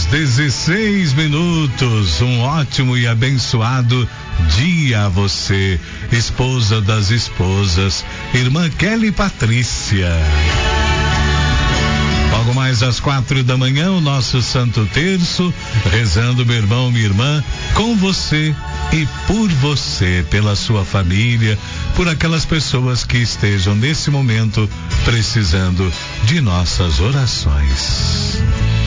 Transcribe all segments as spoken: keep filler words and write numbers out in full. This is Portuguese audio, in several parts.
dezesseis minutos, um ótimo e abençoado dia a você, esposa das esposas, irmã Kelly Patrícia. Logo mais às quatro da manhã, o nosso Santo Terço, rezando, meu irmão, minha irmã, com você e por você, pela sua família, por aquelas pessoas que estejam nesse momento precisando de nossas orações.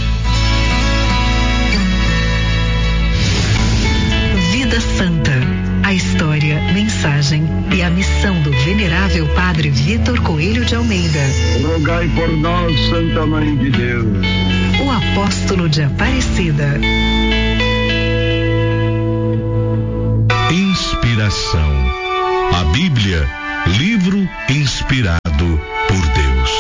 Vida Santa, a história, mensagem e a missão do venerável Padre Vitor Coelho de Almeida. Rogai por nós, Santa Mãe de Deus. O apóstolo de Aparecida. Inspiração. A Bíblia, livro inspirado por Deus.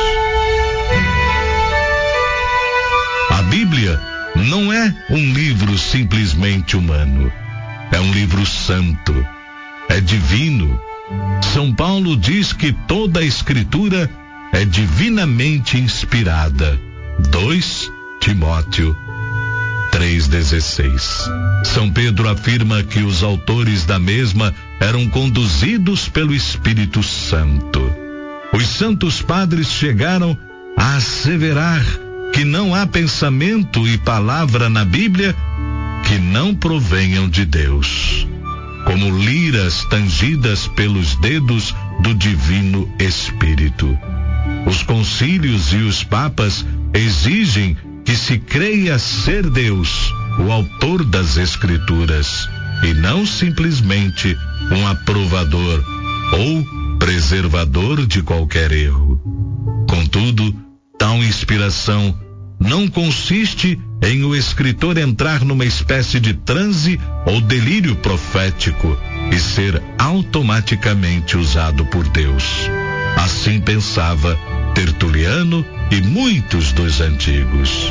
A Bíblia não é um livro simplesmente humano. É um livro santo, é divino. São Paulo diz que toda a Escritura é divinamente inspirada. dois Timóteo três dezesseis. São Pedro afirma que os autores da mesma eram conduzidos pelo Espírito Santo. Os santos padres chegaram a asseverar que não há pensamento e palavra na Bíblia que não provenham de Deus, como liras tangidas pelos dedos do Divino Espírito. Os concílios e os papas exigem que se creia ser Deus, o autor das Escrituras, e não simplesmente um aprovador ou preservador de qualquer erro. Contudo, tal inspiração não consiste em o escritor entrar numa espécie de transe ou delírio profético e ser automaticamente usado por Deus. Assim pensava Tertuliano e muitos dos antigos.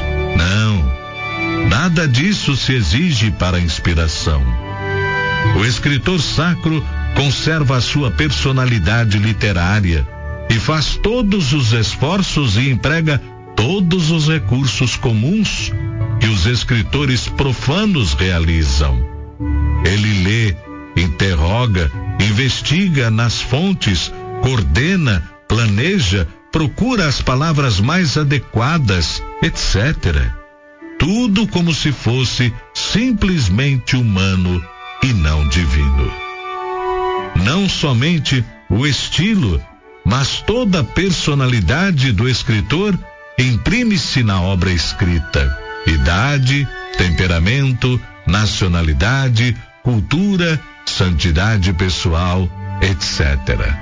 Não, nada disso se exige para a inspiração. O escritor sacro conserva a sua personalidade literária e faz todos os esforços e emprega todos os recursos comuns que os escritores profanos realizam. Ele lê, interroga, investiga nas fontes, coordena, planeja, procura as palavras mais adequadas, etcétera. Tudo como se fosse simplesmente humano e não divino. Não somente o estilo, mas toda a personalidade do escritor imprime-se na obra escrita. Idade, temperamento, nacionalidade, cultura, santidade pessoal, etcétera.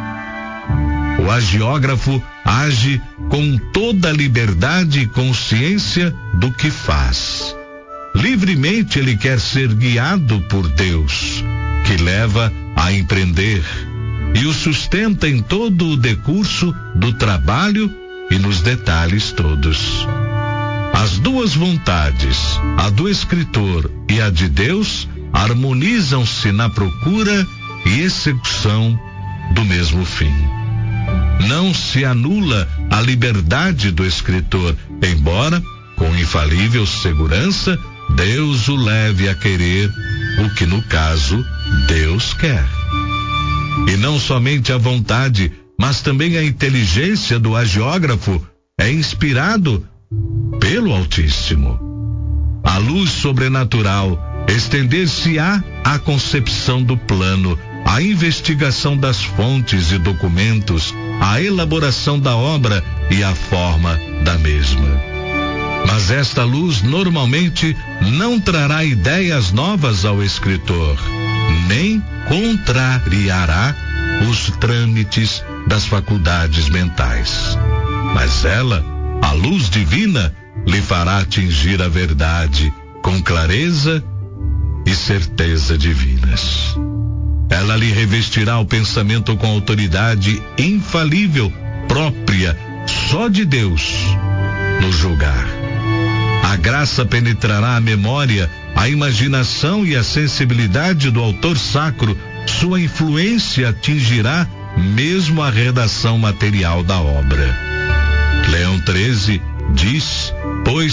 O agiógrafo age com toda a liberdade e consciência do que faz. Livremente ele quer ser guiado por Deus, que leva a empreender e o sustenta em todo o decurso do trabalho e nos detalhes todos. As duas vontades, a do escritor e a de Deus, harmonizam-se na procura e execução do mesmo fim. Não se anula a liberdade do escritor, embora, com infalível segurança, Deus o leve a querer o que, no caso, Deus quer. E não somente a vontade, mas também a inteligência do agiógrafo é inspirado pelo Altíssimo. A luz sobrenatural estender-se-á à concepção do plano, à investigação das fontes e documentos, à elaboração da obra e à forma da mesma. Mas esta luz normalmente não trará ideias novas ao escritor, nem contrariará os trâmites das faculdades mentais. Mas ela, a luz divina, lhe fará atingir a verdade com clareza e certeza divinas. Ela lhe revestirá o pensamento com autoridade infalível, própria só de Deus, no julgar. A graça penetrará a memória, a imaginação e a sensibilidade do autor sacro. Sua influência atingirá mesmo a redação material da obra. Leão treze diz, pois,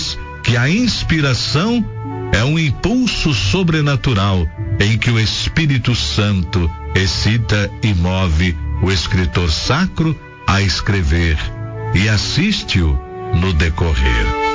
que a inspiração é um impulso sobrenatural em que o Espírito Santo excita e move o escritor sacro a escrever e assiste-o no decorrer.